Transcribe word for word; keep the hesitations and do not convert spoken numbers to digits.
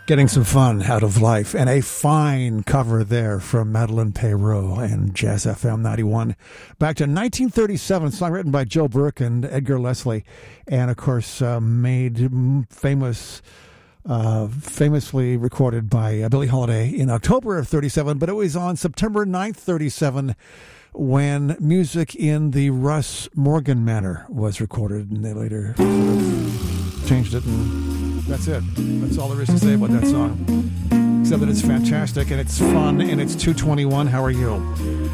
Getting some fun out of life, and a fine cover there from Madeleine Peyroux and Jazz F M ninety-one. Back to nineteen thirty-seven, song written by Joe Burke and Edgar Leslie, and of course uh, made famous, uh, famously recorded by uh, Billie Holiday in October of thirty-seven, but it was on September ninth, thirty-seven, when music in the Russ Morgan manner was recorded, and they later sort of changed it, and that's it. That's all there is to say about that song, except that it's fantastic and it's fun and it's two twenty-one. How are you?